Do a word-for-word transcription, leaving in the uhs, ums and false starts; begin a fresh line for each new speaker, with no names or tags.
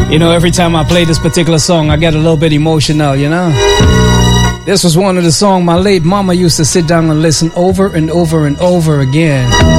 You know, every time I play this particular song, I get a little bit emotional, you know? This was one of the songs my late mama used to sit down and listen over and over and over again.